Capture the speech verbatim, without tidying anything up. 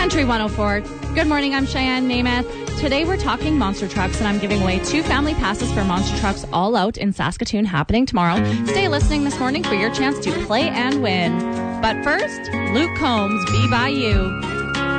Country one oh four. Good morning, I'm Cheyenne Namath. Today we're talking monster trucks, and I'm giving away two family passes for Monster Trucks All Out in Saskatoon happening tomorrow. Stay listening this morning for your chance to play and win. But first, Luke Combs, Be By You.